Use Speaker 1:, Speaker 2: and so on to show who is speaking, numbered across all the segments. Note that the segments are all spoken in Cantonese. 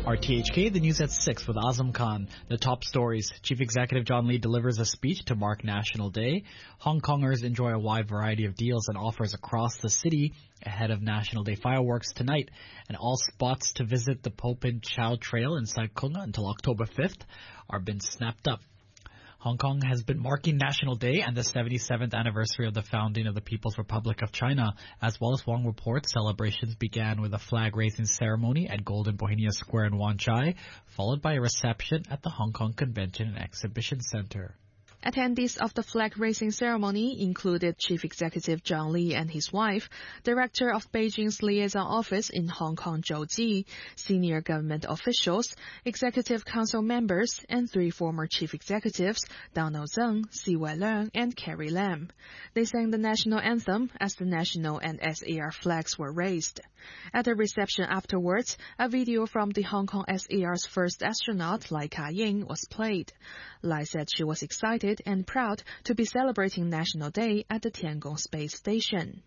Speaker 1: RTHK, the news at 6 with Azam Khan. The top stories. Chief Executive John Lee delivers a speech to mark National Day. Hong Kongers enjoy a wide variety of deals and offers across the city ahead of National Day fireworks tonight. And all spots to visit the Po Pin Chau Trail in Sai Kung until October 5th are been snapped up. Hong Kong has been marking National Day and the 77th anniversary of the founding of the People's Republic of China. As well as Wong reports, celebrations began with a flag-raising ceremony at Golden Bohemia Square in Wan Chai, followed by a reception at the Hong Kong Convention and Exhibition Center.
Speaker 2: Attendees of the flag-raising ceremony included Chief Executive John Lee and his wife, Director of Beijing's Liaison Office in Hong Kong Zhou Ji, senior government officials, Executive Council members, and 3 former Chief Executives, Donald Tseng, Si Wai-leung, and Carrie Lam. They sang the national anthem as the national and SAR flags were raised. At the reception afterwards, a video from the Hong Kong SAR's first astronaut, Lai Ka-ying, was played. Lai said she was excited and proud to be celebrating National Day at the Tiangong Space Station.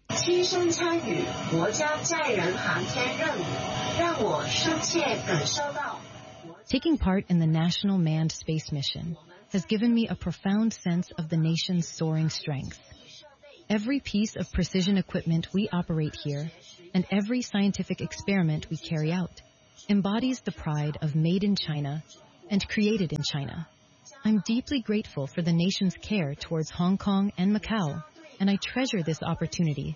Speaker 3: Taking part in the National Manned Space Mission has given me a profound sense of the nation's soaring strength. Every piece of precision equipment we operate here and every scientific experiment we carry out embodies the pride of made in China and created in China. I'm deeply grateful for the nation's care towards Hong Kong and Macau, and I treasure this opportunity.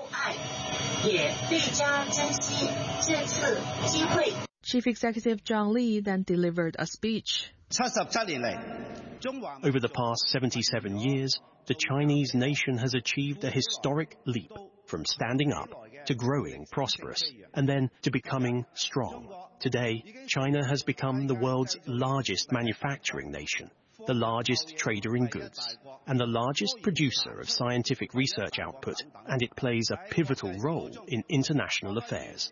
Speaker 2: Chief Executive John Lee then delivered a speech.
Speaker 4: Over the past 77 years, the Chinese nation has achieved a historic leap from standing up to growing prosperous and then to becoming strong. Today, China has become the world's largest manufacturing nation, the largest trader in goods, and the largest producer of scientific research output, and it plays a pivotal role in international affairs.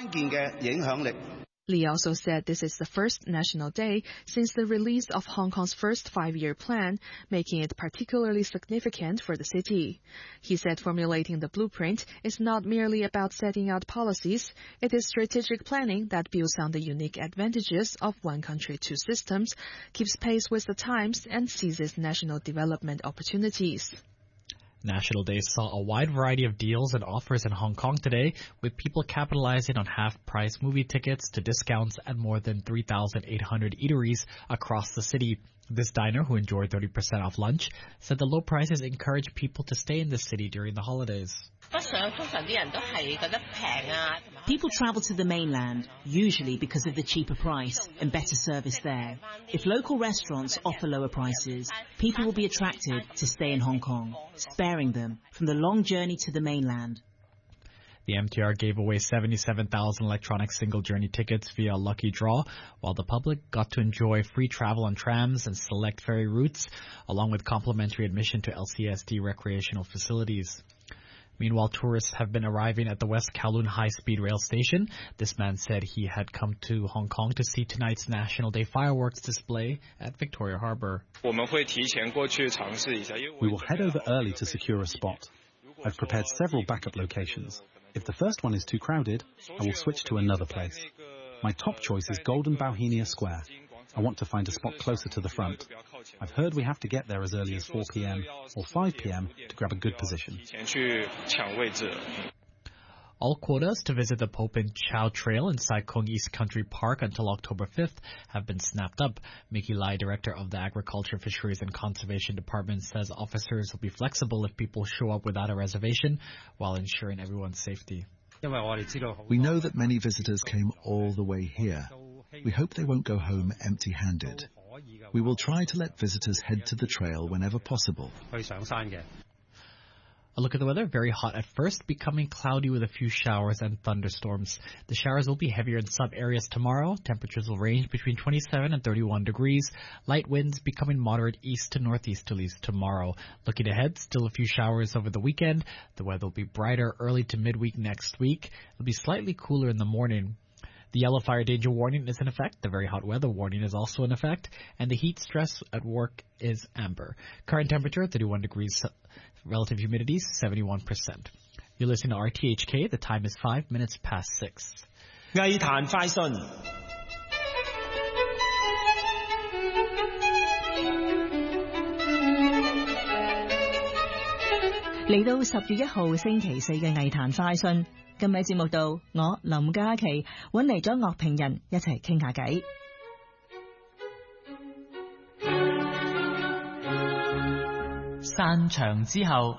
Speaker 2: Lee also said this is the first National Day since the release of Hong Kong's first 5-year plan, making it particularly significant for the city. He said formulating the blueprint is not merely about setting out policies, it is strategic planning that builds on the unique advantages of one country, 2 systems, keeps pace with the times, and seizes national development opportunities.
Speaker 1: National Day saw a wide variety of deals and offers in Hong Kong today, with people capitalizing on half-price movie tickets to discounts at more than 3,800 eateries across the city. This diner, who enjoyed 30% off lunch, said the low prices encourage people to stay in the city during the holidays.
Speaker 5: People travel to the mainland, usually because of the cheaper price and better service there. If local restaurants offer lower prices, people will be attracted to stay in Hong Kong, sparing them from the long journey to the mainland.
Speaker 1: The MTR gave away 77,000 electronic single-journey tickets via a lucky draw, while the public got to enjoy free travel on trams and select ferry routes, along with complimentary admission to LCSD recreational facilities. Meanwhile, tourists have been arriving at the West Kowloon High-Speed Rail Station. This man said he had come to Hong Kong to see tonight's National Day fireworks display at Victoria Harbour.
Speaker 6: We will head over early to secure a spot. I've prepared several backup locations. If the first one is too crowded, I will switch to another place. My top choice is Golden Bohemia Square. I want to find a spot closer to the front. I've heard we have to get there as early as 4 p.m. or 5 p.m. to grab a good position.
Speaker 1: All quotas to visit the Po Pin Chau Trail in Sai Kung East Country Park until October 5th have been snapped up. Mickey Lai, director of the Agriculture, Fisheries and Conservation Department, says officers will be flexible if people show up without a reservation while ensuring everyone's safety.
Speaker 7: We know that many visitors came all the way here. We hope they won't go home empty-handed. We will try to let visitors head to the trail whenever possible.
Speaker 1: A look at the weather. Very hot at first, becoming cloudy with a few showers and thunderstorms. The showers will be heavier in some areas tomorrow. Temperatures will range between 27 and 31 degrees. Light winds becoming moderate east to northeasterlies tomorrow. Looking ahead, still a few showers over the weekend. The weather will be brighter early to midweek next week. It'll be slightly cooler in the morning. The yellow fire danger warning is in effect. The very hot weather warning is also in effect. And the heat stress at work is amber. Current temperature, 31 degrees. Relative humidity, 71%. You're listening to RTHK. The time is 5 minutes past 6.
Speaker 8: 藝壇快訊嚟到10月1號星期四嘅藝壇快訊，今日節目度，我林嘉琪揾嚟咗樂評人一齊傾下偈。
Speaker 9: 散場之後，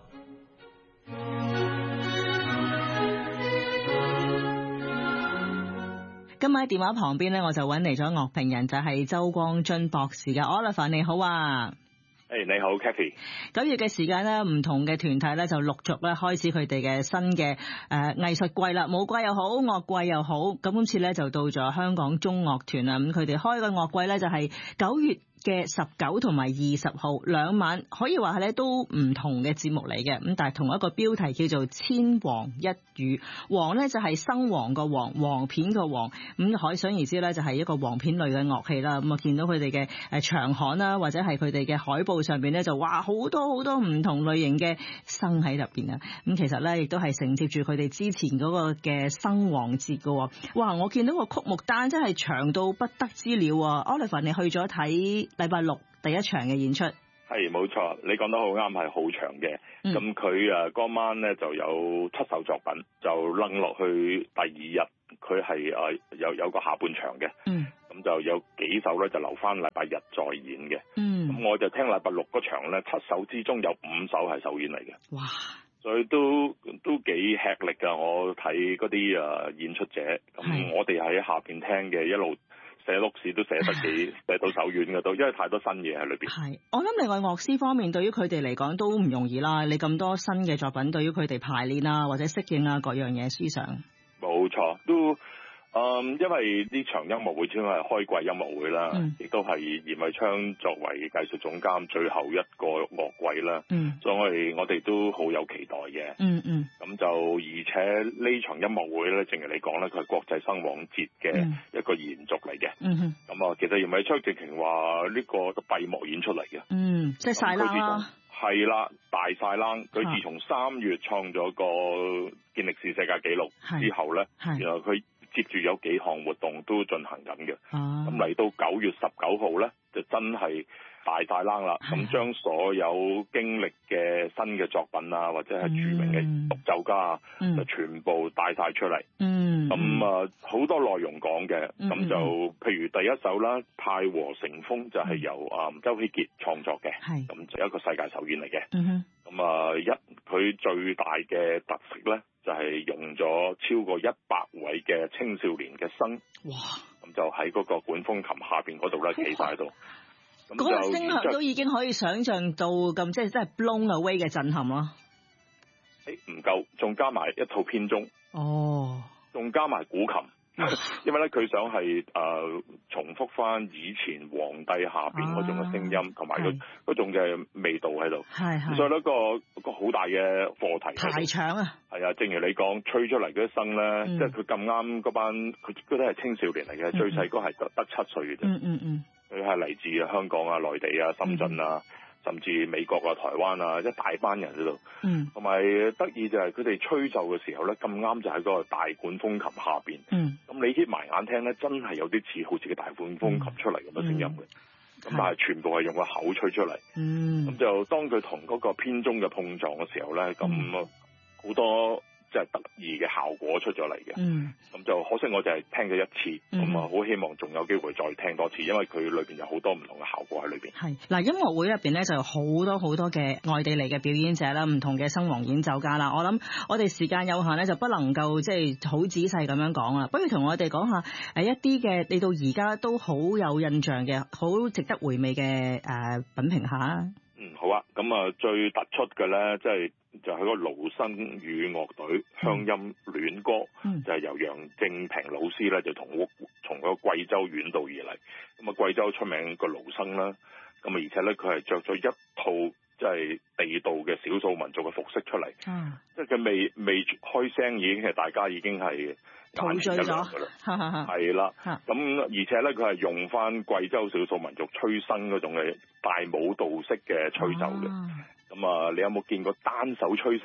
Speaker 8: 今晚喺電話旁邊咧，我就揾嚟咗樂評人，就係周光臻博士嘅 Oliver， 你好啊！
Speaker 10: 你好 Cathy。
Speaker 8: 9月嘅時間咧，唔同嘅團體咧就陸續咧開始佢哋嘅新嘅藝術季啦，舞季又好，樂季又好。咁今次咧就到咗香港中樂團啦，咁佢哋開個樂季咧就係9月嘅19同埋20號2晚，可以話係咧都唔同嘅節目嚟嘅，咁但係同一個標題叫做千黃一雨。黃咧就係生黃個黃，黃片個黃，咁可想而知咧就係一個黃片類嘅樂器啦。咁我見到佢哋嘅長刊啦，或者係佢哋嘅海報上邊咧就哇好多好多唔同類型嘅生喺入邊啊。咁其實咧亦都係承接住佢哋之前嗰個嘅生黃節噶。哇！我見到個曲目單真係長到不得之了啊。Oliver， 你去咗睇禮拜6第一場嘅演出？
Speaker 10: 係冇錯，你講得好啱，係好長嘅。咁佢嗰晚咧就有7首作品，就掕落去第2日，佢係有個下半場嘅。咁就有幾首咧就留翻禮拜日再演嘅。咁我就聽禮拜6嗰場咧，7首之中有5首係首演嚟嘅。哇！所以都幾吃力㗎。我睇嗰啲演出者，咁我哋喺下邊聽嘅一路。寫錄士都寫到手軟嘅都，因為太多新嘢喺裏邊。係，
Speaker 8: 我諗另外樂師方面對於佢哋嚟講都唔容易啦。你咁多新嘅作品，對於佢哋排練啊或者適應啊各樣嘢思想。冇錯，
Speaker 10: 都因為呢場音樂會始終係開季音樂會啦，亦都係嚴偉昌作為藝術總監最後一個樂季啦。所以我哋都好有期待嘅。咁就而且呢場音樂會咧，正如你講咧，佢係國際生黃節嘅一個延續嚟嘅。咁其實嚴偉昌直情話呢個閉幕演出嚟嘅。
Speaker 8: 即係晒冷啦。
Speaker 10: 係啦，大晒冷。佢自從3月創咗個健力士世界紀錄之後咧，原來佢接住有幾項活動都進行緊嘅。咁嚟到9月19號咧，就真係大晒冷啦。咁將所有經歷嘅新嘅作品啊，或者係著名嘅獨奏家啊，就全部帶晒出嚟。咁好多內容講嘅。咁就譬如第一首啦，《太和成風》就係由周希傑創作嘅。咁就一個世界首演嚟嘅。咁佢最大嘅特色咧，就係用咗超過100位嘅青少年嘅聲。哇！咁就喺嗰個管風琴下邊嗰度咧，企晒喺度。
Speaker 8: 嗰個聲響都已經可以想像到咁，即係真係 blown away 嘅震撼咯。
Speaker 10: 唔夠，仲加埋一套編鐘。仲加埋古琴。因為咧佢想係重複翻以前皇帝下邊嗰種嘅聲音，同埋嗰種嘅味道喺度。所以呢個好大嘅課題。排場啊！係啊，正如你講，吹出嚟嗰啲聲咧，即係佢咁啱嗰班，佢嗰啲係青少年嚟嘅，最細個係得7歲嘅啫。佢係嚟自香港啊、內地啊、深圳啊。甚至美國啊、台灣啊，一大班人喺度。同埋得意就係佢哋吹奏嘅時候咧，咁啱就喺嗰個大管風琴下邊。咁你瞇埋眼聽咧，真係有啲似好似個大管風琴出嚟咁嘅聲音嘅。咁但係全部係用個口吹出嚟。咁就當佢同嗰個編鐘嘅碰撞嘅時候咧，咁好多即係得意嘅效果出咗嚟嘅。咁就可惜我就係聽咗一次，咁好希望仲有機會再聽多次，因為佢裏邊有好多唔同嘅效果喺裏邊。係
Speaker 8: 嗱，音樂會入邊咧就有好多嘅外地嚟嘅表演者啦，唔同嘅生黃演奏家啦。我諗我哋時間有限咧，就不能夠即係好仔細咁樣講啦。不如同我哋講下一啲嘅你到而家都好有印象嘅、好值得回味嘅品評下。
Speaker 10: 好啊，咁最突出嘅咧，即係就係個盧生語樂隊鄉音戀歌，就係由楊正平老師咧就從個貴州遠道而嚟。咁貴州出名個盧生啦，咁而且咧佢係着咗一套即係地道嘅少數民族嘅服飾出嚟。即係佢未開聲已經係大家已經係眼前一亮㗎啦。係啦，咁而且咧佢係用翻貴州少數民族吹笙嗰種嘅大舞蹈式嘅吹奏嘅。咁你有冇見過單手吹笙啊？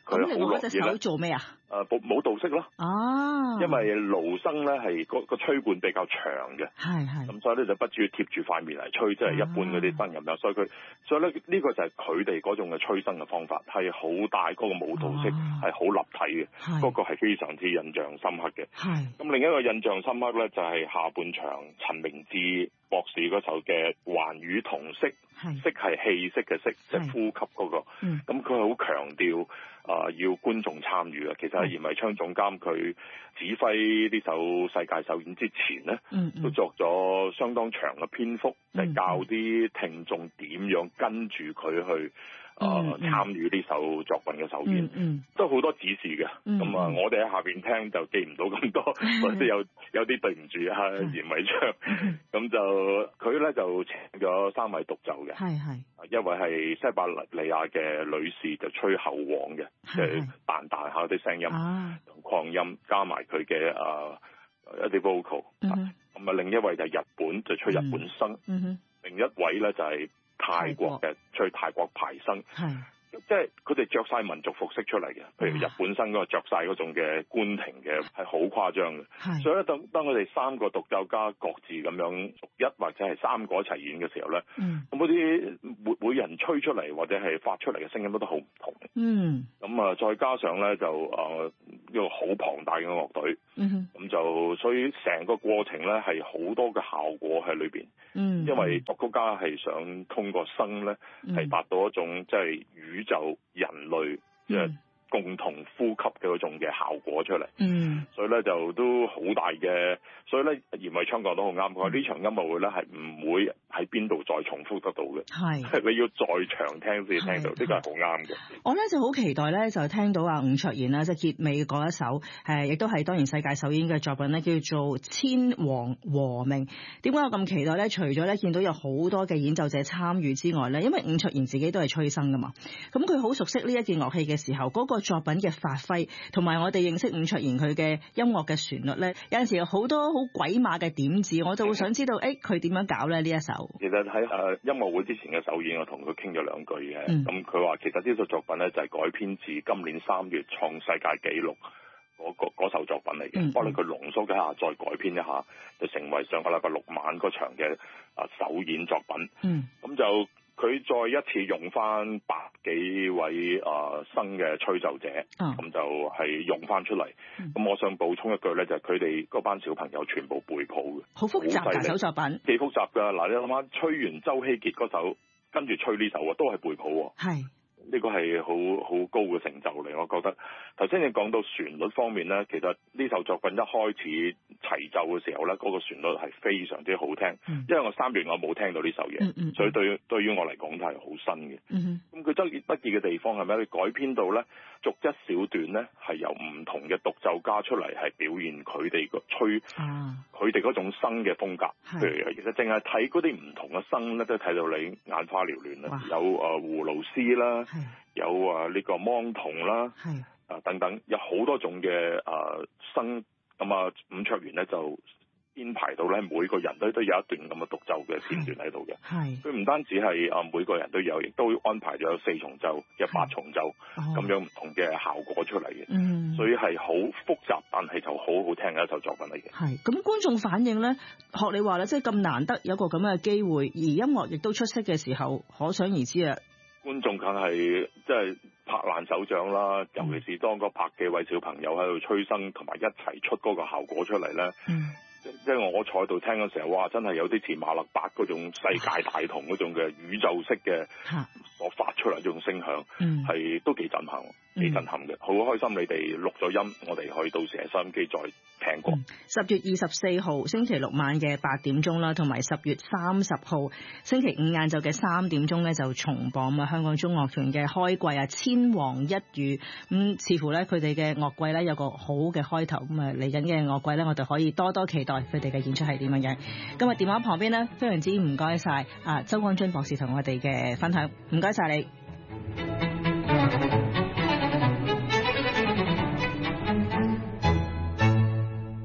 Speaker 10: 佢好樂意咧。
Speaker 8: 做咩啊？
Speaker 10: 舞蹈式咯。
Speaker 8: 哦。
Speaker 10: 因為盧生咧係個吹管比較長嘅。係。咁所以咧就不至於貼住塊面嚟吹，即係一般嗰啲笙咁樣。所以咧呢個就係佢哋嗰種嘅吹笙嘅方法，係好大嗰個舞蹈式，係好立體嘅。嗰個係非常之印象深刻嘅。咁另一個印象深刻咧就係下半場陳明志博士嗰首嘅環宇同色，色係氣息嘅色，即係呼吸嗰個。咁佢好強調要觀眾參與嘅。其實喺嚴維昌總監佢指揮呢首世界首演之前呢，都作咗相當長嘅篇幅，就係教啲聽眾點樣跟住佢去參與呢首作品嘅首演，都好多指示嘅。咁我哋喺下邊聽就記唔到咁多，或者有啲對唔住嚴維昌。咁就佢咧就請咗3位獨奏嘅，一位係西伯利亞嘅女士就吹後簧嘅，即係彈彈下啲聲音同擴音，加埋佢嘅一啲 vocal。咁另一位就係日本就吹日本笙，另一位咧就係泰國嘅吹泰國排笙。即係佢哋着晒民族服飾出嚟嘅，譬如日本笙嗰個着晒嗰種嘅官廷嘅，係好誇張嘅。所以咧，當佢哋3個獨奏家各自咁樣逐一或者係3個一齊演嘅時候咧，咁嗰啲每人吹出嚟或者係發出嚟嘅聲音都好唔同。咁再加上咧就一個好龐大嘅樂隊，咁就所以成個過程咧係好多嘅效果喺裏邊。因為作曲家係想通過笙咧係達到一種即係宇宙人類嘅共同呼吸嘅嗰種嘅效果出嚟。所以咧就都好大嘅。所以咧嚴維昌講得好啱，佢話呢場音樂會咧係唔會喺邊度再重複得到嘅，係你要在場聽先聽到，呢個係好啱嘅。
Speaker 8: 我咧就好期待咧就聽到伍卓賢啦，即係結尾嗰一首亦都係當然世界首演嘅作品咧，叫做《千王和命》。點解我咁期待咧？除咗咧見到有好多嘅演奏者參與之外咧，因為伍卓賢自己都係吹笙噶嘛，咁佢好熟悉呢一件樂器嘅時候，嗰個作品嘅發揮同埋我哋認識伍卓賢佢嘅音樂嘅旋律咧，有陣時有好多好鬼馬嘅點子，我就會想知道佢點樣搞咧呢一首。
Speaker 10: 其實喺音樂會之前嘅首演，我同佢傾咗2句嘅。咁佢話其實呢首作品咧就係改編自今年3月創世界紀錄嗰首作品嚟嘅，幫佢濃縮一下，再改編一下，就成為上個禮拜6晚嗰場嘅首演作品。咁就佢再一次用翻百幾位新嘅吹奏者，咁就係用翻出嚟。咁我想補充一句咧，就係佢哋嗰班小朋友全部背譜嘅，
Speaker 8: 好複雜嘅首作品，
Speaker 10: 幾複雜㗎。嗱，你諗下，吹完周希傑嗰首，跟住吹呢首都係背譜。呢個係好高嘅成就嚟，我覺得。頭先你講到旋律方面咧，其實呢首作品一開始齊奏嘅時候咧，嗰個旋律係非常之好聽。因為我3月我冇聽到呢首嘢，所以對於我嚟講都係好新嘅。咁佢得意嘅地方係咩？佢改編到咧逐一小段咧，係由唔同嘅獨奏家出嚟，係表現佢哋個吹，佢哋嗰種笙嘅風格。譬如其實淨係睇嗰啲唔同嘅笙咧，都睇到你眼花繚亂啦。有葫蘆絲啦，有呢個芒筒啦，等等，有好多種嘅笙。咁伍卓賢咧就編排到咧，每個人都有一段咁嘅獨奏嘅片段喺度嘅。佢唔單止係每個人都有，亦都安排咗有4重奏、8重奏咁樣唔同嘅效果出嚟嘅。所以係好複雜，但係就好好聽嘅一首作品嚟嘅。
Speaker 8: 咁觀眾反應咧，學你話咧，即係咁難得有個咁嘅機會，而音樂亦都出色嘅時候，可想而知啊！
Speaker 10: 觀眾梗係即係拍爛手掌啦，尤其是當個百幾位小朋友喺度吹笙，同埋一齊出嗰個效果出嚟咧。即係我坐喺度聽嘅時候，哇！真係有啲似馬勒伯嗰種世界大同嗰種嘅宇宙式嘅所發出嚟呢種聲響，係都幾震撼，幾震撼嘅。好開心你哋錄咗音，我哋可以到時喺收音機再聽過。
Speaker 8: 10月24號星期六晚嘅8點鐘啦，同埋10月30號星期5晏晝嘅3點鐘咧就重播啊！香港中樂團嘅開季千王一遇，似乎咧佢哋嘅樂季咧有個好嘅開頭，咁嚟緊嘅樂季咧我哋可以多多期待佢哋嘅演出係點樣樣。今日電話旁邊咧非常之唔該晒周光臻博士同我哋嘅分享，唔該晒你。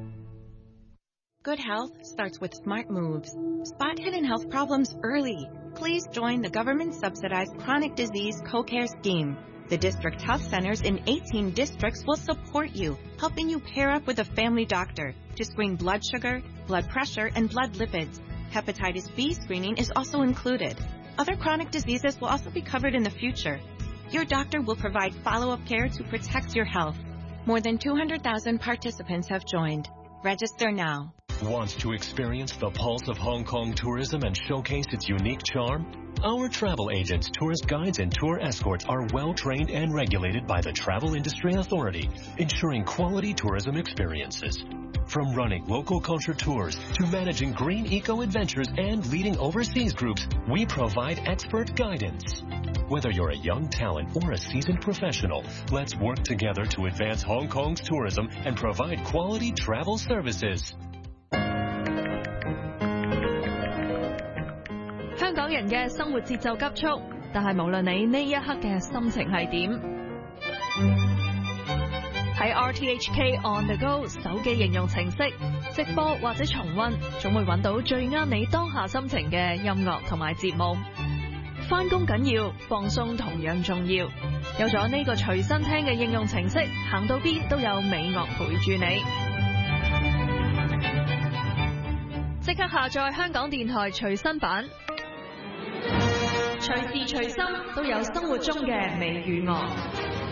Speaker 9: Good health starts with smart moves. Spot hidden health problems early. please join the government-subsidized chronic disease co-care scheme. The district health centers in 18 districts will support you, helping you pair up with a family doctor to screen blood sugar, blood pressure, and blood lipids. Hepatitis B screening is also included. Other chronic diseases will also be covered in the future. Your doctor will provide follow-up care to protect your health. More than 200,000 participants have joined. Register now.
Speaker 11: Want to experience the pulse of Hong Kong tourism and showcase its unique charm? Our travel agents, tourist guides, and tour escorts are well-trained and regulated by the Travel Industry Authority, ensuring quality tourism experiences. From running local culture tours to managing green eco-adventures and leading overseas groups, we provide expert guidance. Whether you're a young talent or a seasoned professional, let's work together to advance Hong Kong's tourism and provide quality travel services.
Speaker 2: 香港人嘅生活節奏急速，但係無論你呢一刻嘅心情係點，喺 RTHK On The Go 手機應用程式直播或者重溫，總會揾到最啱你當下心情嘅音樂同埋節目。返工緊要，放鬆同樣重要。有咗呢個隨身聽嘅應用程式，行到邊都有美樂陪住你。即刻下載香港電台隨身版。隨時隨心都有生活中嘅美與樂。